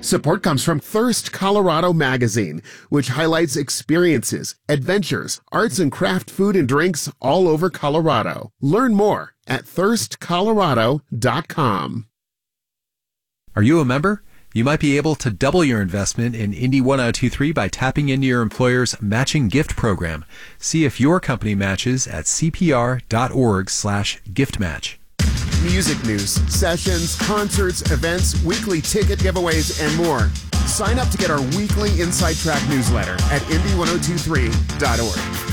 Support comes from Thirst Colorado Magazine, which highlights experiences, adventures, arts and craft food and drinks all over Colorado. Learn more at thirstcolorado.com. Are you a member? You might be able to double your investment in Indy 1023 by tapping into your employer's matching gift program. See if your company matches at cpr.org/giftmatch. Music news, sessions, concerts, events, weekly ticket giveaways, and more. Sign up to get our weekly Inside Track newsletter at indy1023.org.